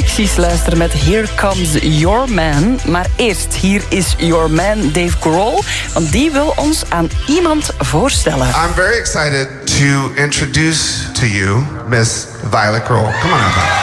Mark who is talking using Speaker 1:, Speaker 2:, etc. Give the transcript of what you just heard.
Speaker 1: Pixies luisteren met Here Comes Your Man. Maar eerst, hier is Your Man Dave Grohl. Want die wil ons aan iemand voorstellen.
Speaker 2: I'm very excited to introduce to you Miss Violet Grohl. Come on out.